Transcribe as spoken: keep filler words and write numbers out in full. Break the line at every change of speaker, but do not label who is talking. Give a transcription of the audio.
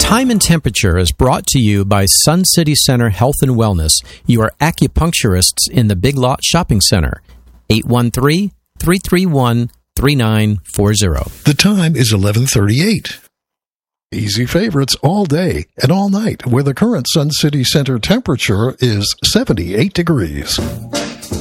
Time and Temperature is brought to you by Sun City Center Health and Wellness, your acupuncturists in the Big Lot Shopping Center. eight one three, three three one, three nine four zero.
The time is eleven thirty-eight. Easy favorites all day and all night, where the current Sun City Center temperature is seventy-eight degrees.